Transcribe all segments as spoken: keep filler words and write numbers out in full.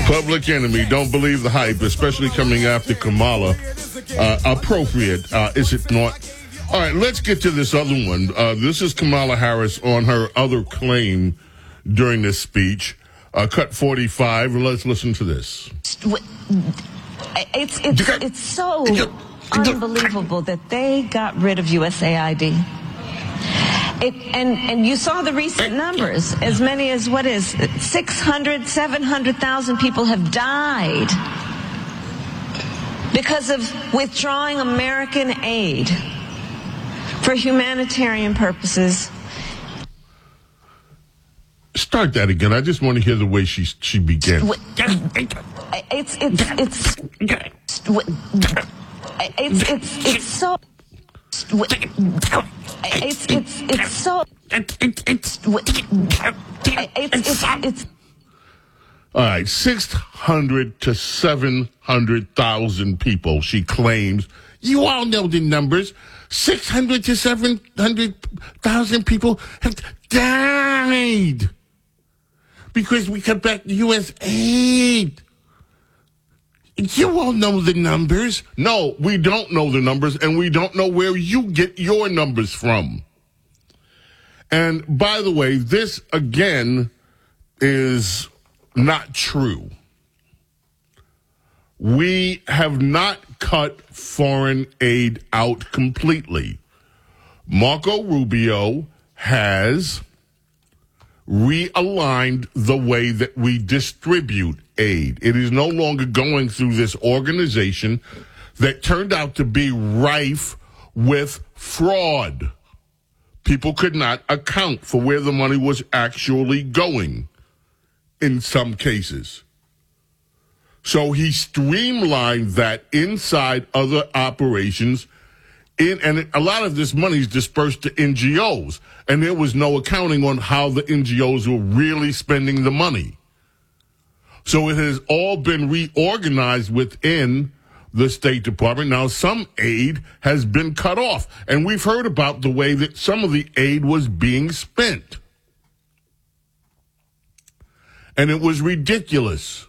Public Enemy, don't believe the hype, especially coming after Kamala. Uh, appropriate, uh, is it not? All right, let's get to this other one. Uh, this is Kamala Harris on her other claim during this speech. Uh, cut forty-five, and let's listen to this. It's, it's, it's so unbelievable that they got rid of U S A I D. It, and, and you saw the recent numbers. As many as, what is it, six hundred, seven hundred thousand people have died because of withdrawing American aid for humanitarian purposes. Start that again. I just want to hear the way she she began. It's it's it's it's it's it's, it's so it's it's it's so it's it's it's it's all right, six hundred to seven hundred thousand people, she claims. You all know the numbers. Six hundred to seven hundred thousand people have died because we cut back the U S aid. You all know the numbers. No, we don't know the numbers, and we don't know where you get your numbers from. And by the way, this again is not true. We have not cut foreign aid out completely. Marco Rubio has realigned the way that we distribute aid. It is no longer going through this organization that turned out to be rife with fraud. People could not account for where the money was actually going in some cases. So he streamlined that inside other operations, in, and a lot of this money is dispersed to N G Os, and there was no accounting on how the N G Os were really spending the money. So it has all been reorganized within the State Department. Now, some aid has been cut off, and we've heard about the way that some of the aid was being spent. And it was ridiculous.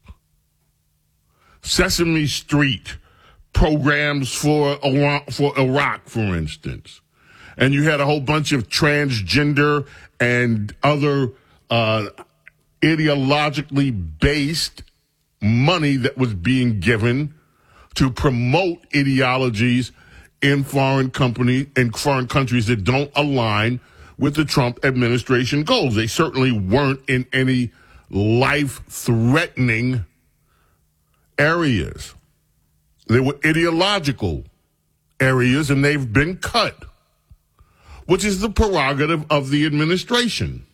Sesame Street programs for Iraq, for Iraq, for instance. And you had a whole bunch of transgender and other uh, ideologically based money that was being given to promote ideologies in foreign company in foreign countries that don't align with the Trump administration goals. They certainly weren't in any life-threatening areas. They were ideological areas, and they've been cut, which is the prerogative of the administration.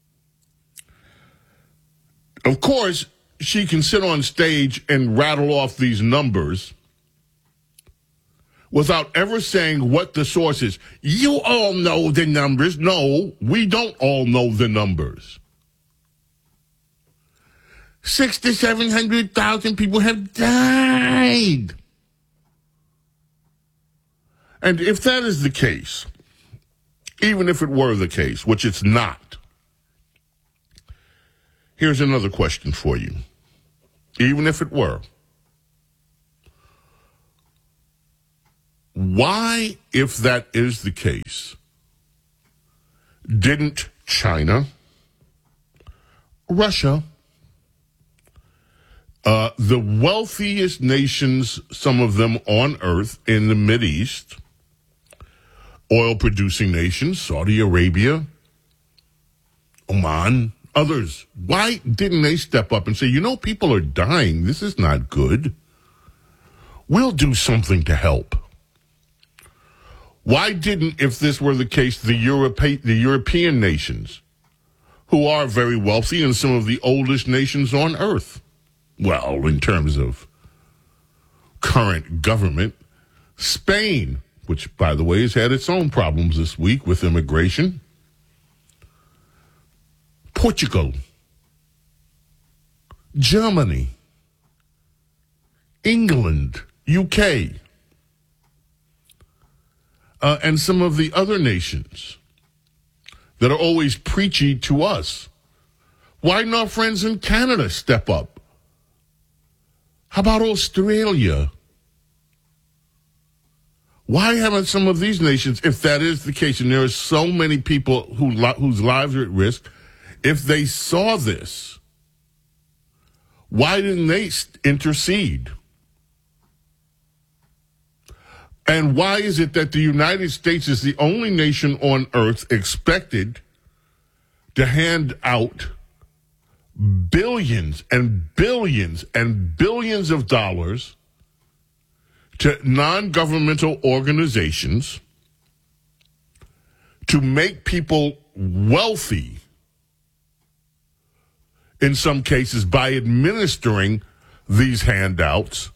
Of course, she can sit on stage and rattle off these numbers without ever saying what the source is. You all know the numbers. No, we don't all know the numbers. Six to seven hundred thousand people have died. And if that is the case, even if it were the case, which it's not, here's another question for you. Even if it were, why, if that is the case, didn't China, Russia, uh, the wealthiest nations, some of them on earth in the Mideast, oil-producing nations, Saudi Arabia, Oman, others, why didn't they step up and say, you know, people are dying. This is not good. We'll do something to help. Why didn't, if this were the case, the Europe, the European nations, who are very wealthy and some of the oldest nations on earth, well, in terms of current government, Spain, which, by the way, has had its own problems this week with immigration, Portugal, Germany, England, U K, uh, and some of the other nations that are always preachy to us. Why didn't our friends in Canada step up How about Australia? Why haven't some of these nations, if that is the case, and there are so many people who whose lives are at risk, if they saw this, why didn't they intercede? And why is it that the United States is the only nation on earth expected to hand out billions and billions and billions of dollars to non-governmental organizations to make people wealthy, in some cases, by administering these handouts?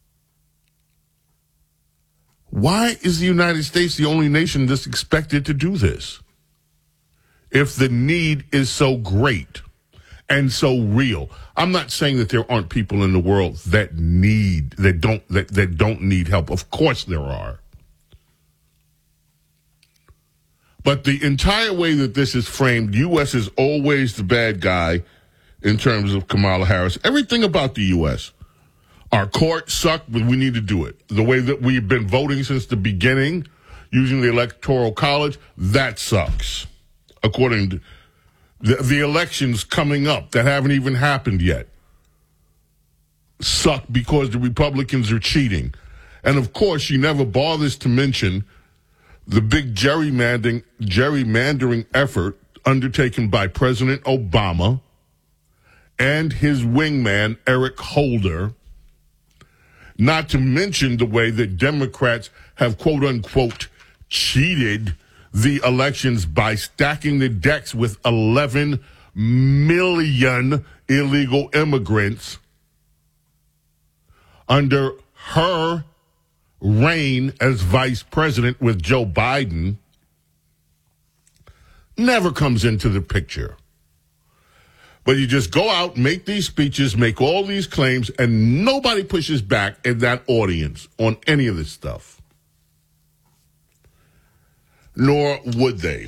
Why is the United States the only nation that's expected to do this if the need is so great and so real? I'm not saying that there aren't people in the world that need, that don't, that, that don't need help. Of course there are. But the entire way that this is framed, U S is always the bad guy in terms of Kamala Harris. Everything about the U S. Our courts suck, but we need to do it. The way that we've been voting since the beginning, using the Electoral College, that sucks. According to the, the elections coming up that haven't even happened yet, suck because the Republicans are cheating. And of course, she never bothers to mention the big gerrymandering, gerrymandering effort undertaken by President Obama and his wingman, Eric Holder, not to mention the way that Democrats have, quote unquote, cheated the elections by stacking the decks with eleven million illegal immigrants under her reign as vice president with Joe Biden, never comes into the picture. But you just go out, make these speeches, make all these claims, and nobody pushes back in that audience on any of this stuff. Nor would they.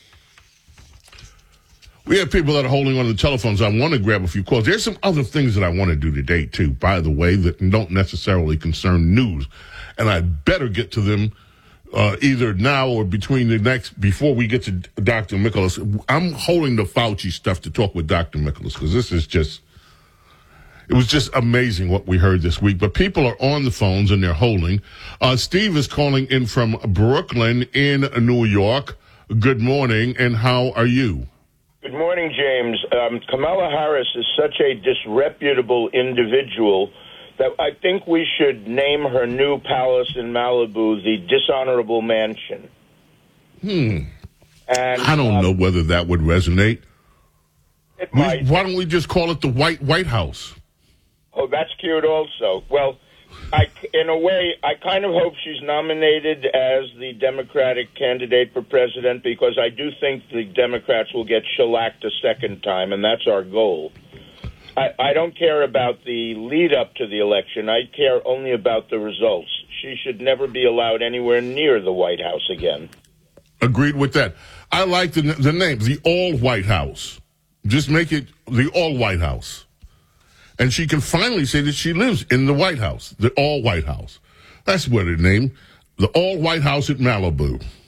We have people that are holding on to the telephones. I want to grab a few calls. There's some other things that I want to do today, too, by the way, that don't necessarily concern news. And I better get to them uh, either now or between the next, before we get to Doctor Mikolas. I'm holding the Fauci stuff to talk with Doctor Mikolas because this is just, it was just amazing what we heard this week. But people are on the phones and they're holding. Uh, Steve is calling in from Brooklyn in New York. Good morning, and how are you? Good morning, James. Um, Kamala Harris is such a disreputable individual that I think we should name her new palace in Malibu the Dishonorable Mansion. Hmm. And I don't um, know whether that would resonate. It We, might. why don't we just call it the White White House? Oh, that's cute also. Well, I, in a way, I kind of hope she's nominated as the Democratic candidate for president because I do think the Democrats will get shellacked a second time, and that's our goal. I, I don't care about the lead up to the election. I care only about the results. She should never be allowed anywhere near the White House again. Agreed with that. I like the the name, the All White House. Just make it the All White House. And she can finally say that she lives in the White House, the All White House. That's what her name, the All White House at Malibu.